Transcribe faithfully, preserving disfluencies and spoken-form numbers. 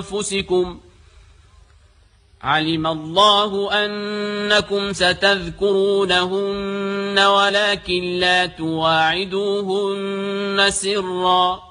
أنفسكم علم الله أنكم ستذكرونهن ولكن لا تواعدوهن سرا